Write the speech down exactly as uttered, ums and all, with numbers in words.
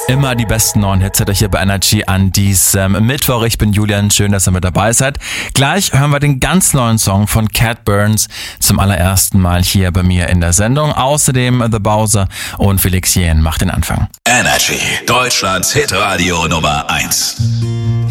Immer die besten neuen Hits hat euch hier bei Energy an diesem Mittwoch. Ich bin Julian, schön, dass ihr mit dabei seid. Gleich hören wir den ganz neuen Song von Cat Burns zum allerersten Mal hier bei mir in der Sendung. Außerdem The Bowser und Felix Jähn macht den Anfang. Energy, Deutschlands Hitradio Nummer eins.